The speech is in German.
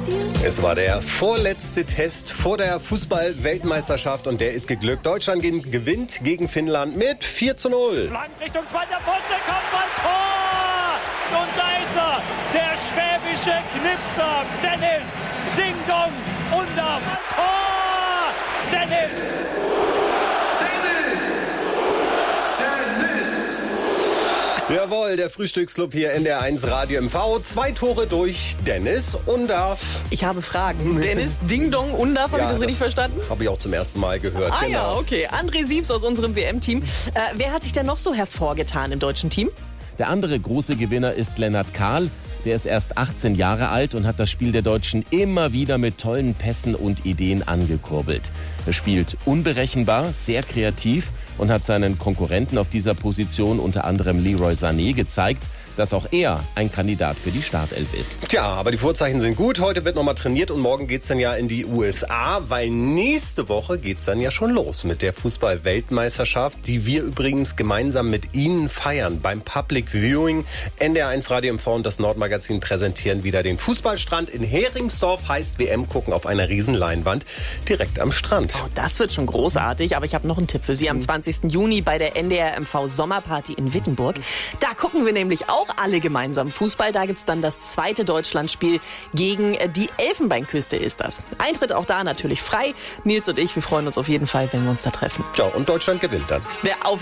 Es war der vorletzte Test vor der Fußball-Weltmeisterschaft und der ist geglückt. Deutschland gewinnt gegen Finnland mit 4:0. Flank Richtung zweiter Pfosten, Kopfball, Tor! Und da ist er, der schwäbische Knipser, Dennis Ding Dong Undaff, Tor! Dennis! Jawohl, der Frühstücksclub hier in der 1 Radio MV. 2 Tore durch Dennis Undaff. Ich habe Fragen. Dennis Ding Dong Undaff, habe ich das richtig verstanden? Habe ich auch zum ersten Mal gehört. Ah ja, okay. André Siebs aus unserem WM-Team. Wer hat sich denn noch so hervorgetan im deutschen Team? Der andere große Gewinner ist Lennart Kahl. Der ist erst 18 Jahre alt und hat das Spiel der Deutschen immer wieder mit tollen Pässen und Ideen angekurbelt. Er spielt unberechenbar, sehr kreativ und hat seinen Konkurrenten auf dieser Position, unter anderem Leroy Sané, gezeigt, dass auch er ein Kandidat für die Startelf ist. Tja, aber die Vorzeichen sind gut. Heute wird nochmal trainiert und morgen geht's dann ja in die USA, weil nächste Woche geht's dann ja schon los mit der Fußball-Weltmeisterschaft, die wir übrigens gemeinsam mit Ihnen feiern. Beim Public Viewing NDR1 Radio MV und das Nordmagazin präsentieren wieder den Fußballstrand in Heringsdorf. Heißt WM gucken auf einer Riesenleinwand direkt am Strand. Oh, das wird schon großartig, aber ich habe noch einen Tipp für Sie. Am 20. Juni bei der NDR MV Sommerparty in Wittenburg. Da gucken wir nämlich auch alle gemeinsam Fußball. Da gibt's dann das zweite Deutschlandspiel gegen die Elfenbeinküste ist das. Eintritt auch da natürlich frei. Nils und ich, wir freuen uns auf jeden Fall, wenn wir uns da treffen. Ja, und Deutschland gewinnt dann.